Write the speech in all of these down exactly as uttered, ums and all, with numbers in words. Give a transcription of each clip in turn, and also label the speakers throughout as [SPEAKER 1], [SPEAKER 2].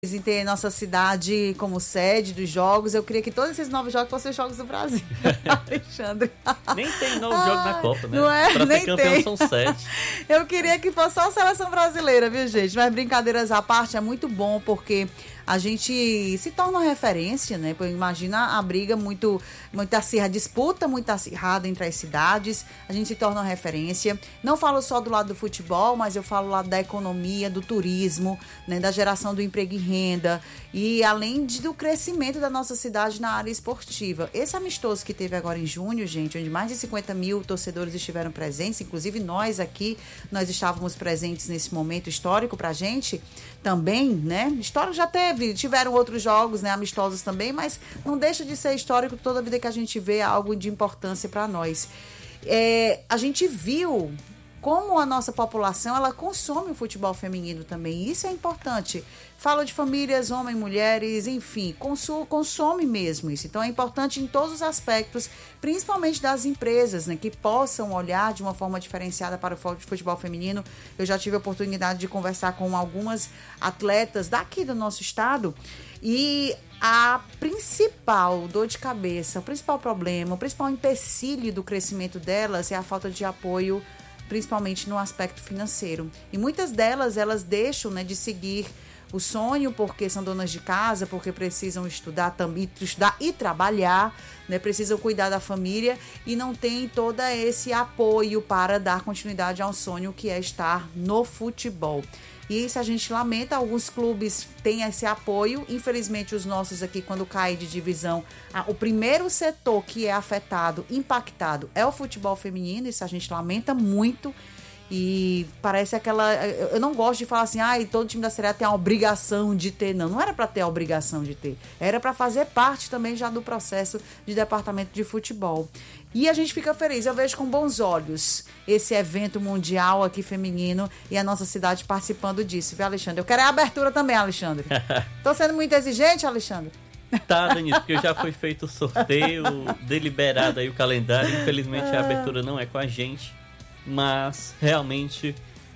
[SPEAKER 1] em ter nossa cidade como sede dos jogos. Eu queria que todos esses novos jogos fossem os jogos do Brasil. Alexandre.
[SPEAKER 2] Nem tem novo ah, jogo na Copa, né?
[SPEAKER 1] Não é?
[SPEAKER 2] Pra
[SPEAKER 1] Nem
[SPEAKER 2] ser campeão
[SPEAKER 1] tem.
[SPEAKER 2] são sete.
[SPEAKER 1] Eu queria que fosse só a seleção brasileira, viu, gente? Mas brincadeiras à parte, é muito bom porque a gente se torna uma referência, né? Imagina a briga muito, muito acirrada, a disputa muito acirrada entre as cidades, a gente se torna uma referência. Não falo só do lado do futebol, mas eu falo lá da economia, do turismo, né? Da geração do emprego e renda, e além de, do crescimento da nossa cidade na área esportiva. Esse amistoso que teve agora em junho, gente, onde mais de cinquenta mil torcedores estiveram presentes, inclusive nós aqui, nós estávamos presentes nesse momento histórico pra gente também, né? Histórico já teve, tiveram outros jogos, né, amistosos também, mas não deixa de ser histórico toda vida que a gente vê algo de importância para nós. É, a gente viu como a nossa população, ela consome o futebol feminino também, isso é importante. Fala de famílias, homens, mulheres, enfim, consome, consome mesmo isso. Então é importante em todos os aspectos, principalmente das empresas, né, que possam olhar de uma forma diferenciada para o futebol feminino. Eu já tive a oportunidade de conversar com algumas atletas daqui do nosso estado e a principal dor de cabeça, o principal problema, o principal empecilho do crescimento delas é a falta de apoio, principalmente no aspecto financeiro. E muitas delas, elas deixam, né, de seguir o sonho porque são donas de casa, porque precisam estudar também, estudar e trabalhar, né? Precisam cuidar da família e não tem todo esse apoio para dar continuidade ao sonho que é estar no futebol. E isso a gente lamenta, alguns clubes têm esse apoio, infelizmente os nossos aqui, quando cai de divisão, o primeiro setor que é afetado, impactado, é o futebol feminino, isso a gente lamenta muito. E parece aquela... Eu não gosto de falar assim, ah, todo time da Série A tem a obrigação de ter. Não, não era para ter a obrigação de ter. Era para fazer parte também já do processo de departamento de futebol. E a gente fica feliz. Eu vejo com bons olhos esse evento mundial aqui feminino e a nossa cidade participando disso, viu, Alexandre? Eu quero a abertura também, Alexandre. Tô sendo muito exigente, Alexandre?
[SPEAKER 2] Tá, Denise, porque já foi feito o sorteio, deliberado aí o calendário. Infelizmente a abertura não é com a gente. Mas realmente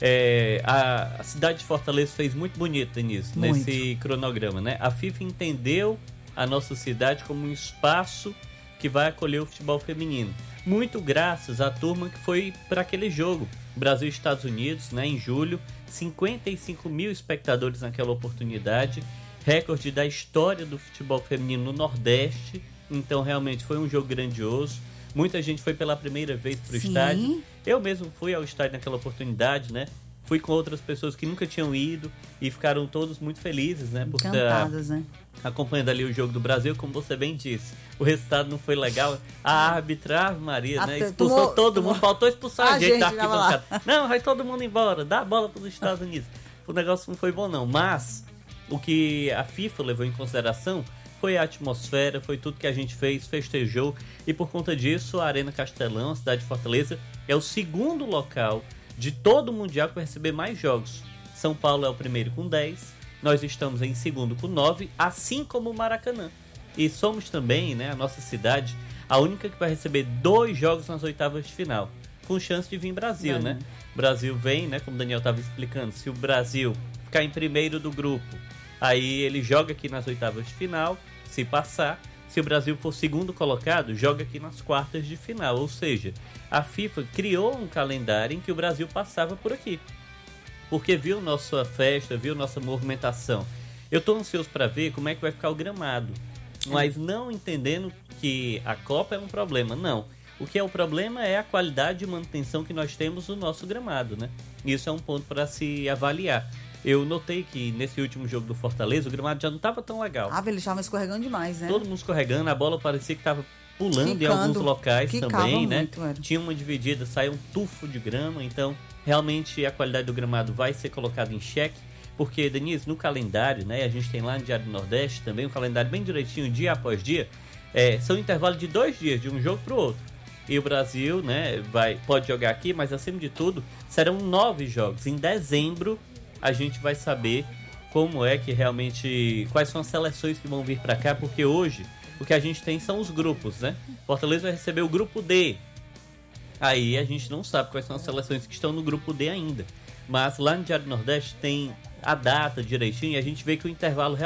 [SPEAKER 2] é, a, a cidade de Fortaleza fez muito bonito, Denise, muito. Nesse cronograma, né? A FIFA entendeu a nossa cidade como um espaço que vai acolher o futebol feminino. Muito graças à turma que foi para aquele jogo. Brasil e Estados Unidos, né, em julho, cinquenta e cinco mil espectadores naquela oportunidade, recorde da história do futebol feminino no Nordeste. Então realmente foi um jogo grandioso. Muita gente foi pela primeira vez para o estádio. Eu mesmo fui ao estádio naquela oportunidade, né? Fui com outras pessoas que nunca tinham ido e ficaram todos muito felizes, né? Por
[SPEAKER 1] Encantados,
[SPEAKER 2] estar
[SPEAKER 1] né?
[SPEAKER 2] acompanhando ali o jogo do Brasil, como você bem disse. O resultado não foi legal. A árbitra, Ave Maria, a né? Expulsou tomou, todo tomou... mundo. Faltou expulsar a, a gente da arquibancada. Não, vai todo mundo embora. Dá a bola para os Estados Unidos. O negócio não foi bom, não. Mas o que a FIFA levou em consideração foi a atmosfera, foi tudo que a gente fez, festejou, e por conta disso a Arena Castelão, a cidade de Fortaleza, é o segundo local de todo o Mundial que vai receber mais jogos. São Paulo é o primeiro com dez, nós estamos em segundo com nove, assim como o Maracanã. E somos também, né, a nossa cidade, a única que vai receber dois jogos nas oitavas de final, com chance de vir Brasil, é, né? O Brasil vem, né, como o Daniel estava explicando, se o Brasil ficar em primeiro do grupo, aí ele joga aqui nas oitavas de final, se passar. Se o Brasil for segundo colocado, joga aqui nas quartas de final. Ou seja, a FIFA criou um calendário em que o Brasil passava por aqui, porque viu nossa festa, viu nossa movimentação. Eu estou ansioso para ver como é que vai ficar o gramado, mas não entendendo que a Copa é um problema, não. O que é o problema é a qualidade de manutenção que nós temos no nosso gramado, né? Isso é um ponto para se avaliar. Eu notei que nesse último jogo do Fortaleza, o gramado já não estava tão legal.
[SPEAKER 1] Ah, ele estava escorregando demais, né?
[SPEAKER 2] Todo mundo escorregando, a bola parecia que estava pulando Ficando, em alguns locais também, né? Muito, tinha uma dividida, saiu um tufo de grama, então realmente a qualidade do gramado vai ser colocada em xeque, porque, Denise, no calendário, né, a gente tem lá no Diário do Nordeste também um calendário bem direitinho, dia após dia, é, são intervalos de dois dias, de um jogo para o outro. E o Brasil, né, vai, pode jogar aqui, mas acima de tudo, serão nove jogos. Em dezembro, a gente vai saber como é que realmente, quais são as seleções que vão vir para cá, porque hoje o que a gente tem são os grupos, né? Fortaleza vai receber o grupo D. Aí a gente não sabe quais são as seleções que estão no grupo D ainda. Mas lá no Diário do Nordeste tem a data direitinho e a gente vê que o intervalo